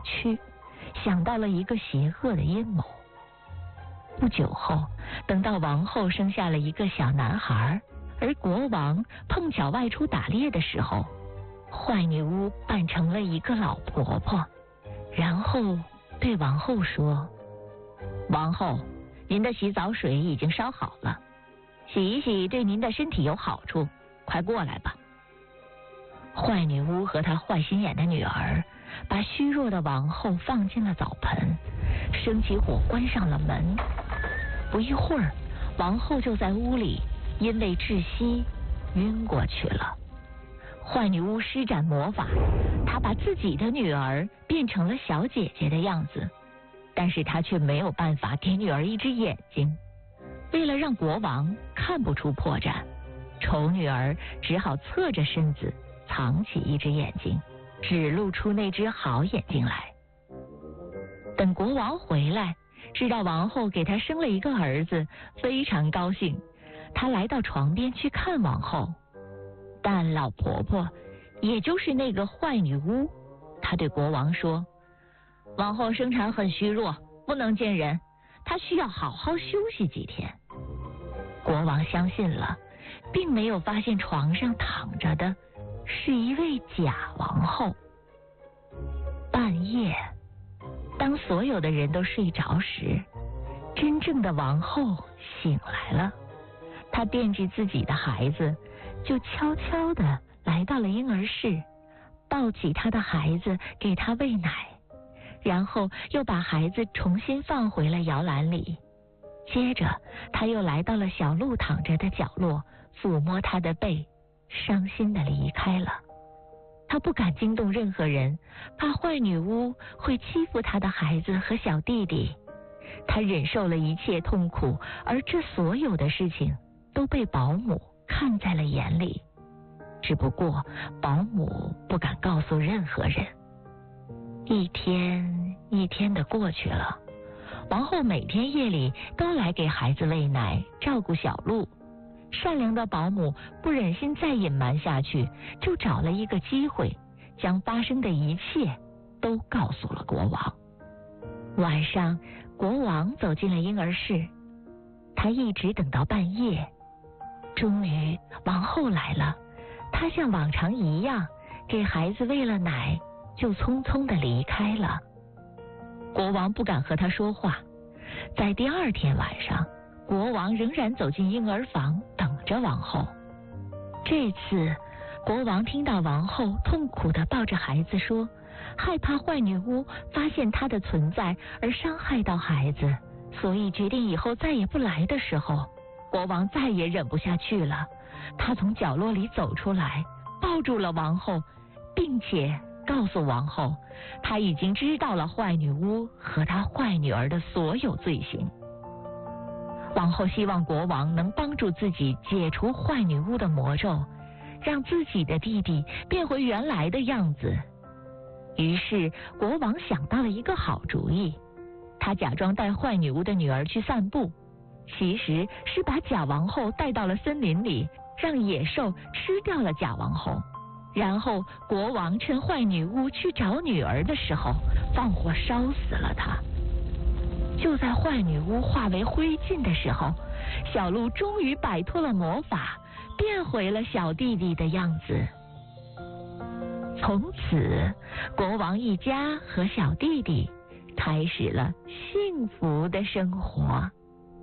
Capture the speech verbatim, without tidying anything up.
去，想到了一个邪恶的阴谋。不久后，等到王后生下了一个小男孩，而国王碰巧外出打猎的时候，坏女巫扮成了一个老婆婆，然后对王后说：王后，您的洗澡水已经烧好了，洗一洗对您的身体有好处，快过来吧。坏女巫和她坏心眼的女儿把虚弱的王后放进了澡盆，生起火关上了门。不一会儿，王后就在屋里因为窒息晕过去了。坏女巫施展魔法，她把自己的女儿变成了小姐姐的样子，但是她却没有办法给女儿一只眼睛。为了让国王看不出破绽，丑女儿只好侧着身子藏起一只眼睛，只露出那只好眼睛来。等国王回来，知道王后给他生了一个儿子，非常高兴。他来到床边去看王后，但老婆婆，也就是那个坏女巫，她对国王说：王后生产很虚弱，不能见人，她需要好好休息几天。国王相信了，并没有发现床上躺着的是一位假王后。半夜，当所有的人都睡着时，真正的王后醒来了。她惦记自己的孩子，就悄悄地来到了婴儿室，抱起她的孩子给他喂奶，然后又把孩子重新放回了摇篮里。接着她又来到了小鹿躺着的角落，抚摸他的背，伤心地离开了。她不敢惊动任何人，怕坏女巫会欺负她的孩子和小弟弟。她忍受了一切痛苦，而这所有的事情都被保姆看在了眼里，只不过保姆不敢告诉任何人。一天一天的过去了，王后每天夜里都来给孩子喂奶，照顾小鹿。善良的保姆不忍心再隐瞒下去，就找了一个机会，将发生的一切都告诉了国王。晚上，国王走进了婴儿室，他一直等到半夜。终于，王后来了，她像往常一样给孩子喂了奶，就匆匆地离开了。国王不敢和她说话。在第二天晚上，国王仍然走进婴儿房，等着王后。这次，国王听到王后痛苦地抱着孩子说，害怕坏女巫发现她的存在而伤害到孩子，所以决定以后再也不来的时候，国王再也忍不下去了。他从角落里走出来，抱住了王后，并且告诉王后，他已经知道了坏女巫和她坏女儿的所有罪行。王后希望国王能帮助自己解除坏女巫的魔咒，让自己的弟弟变回原来的样子。于是国王想到了一个好主意，他假装带坏女巫的女儿去散步，其实是把假王后带到了森林里，让野兽吃掉了假王后。然后国王趁坏女巫去找女儿的时候，放火烧死了她。就在坏女巫化为灰烬的时候，小鹿终于摆脱了魔法，变回了小弟弟的样子。从此，国王一家和小弟弟开始了幸福的生活。